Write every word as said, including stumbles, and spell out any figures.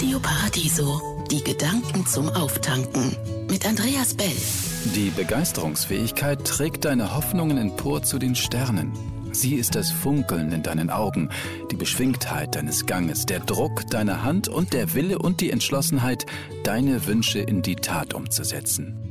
Radio Paradiso, die Gedanken zum Auftanken mit Andreas Bell. Die Begeisterungsfähigkeit trägt deine Hoffnungen empor zu den Sternen. Sie ist das Funkeln in deinen Augen, die Beschwingtheit deines Ganges, der Druck deiner Hand und der Wille und die Entschlossenheit, deine Wünsche in die Tat umzusetzen.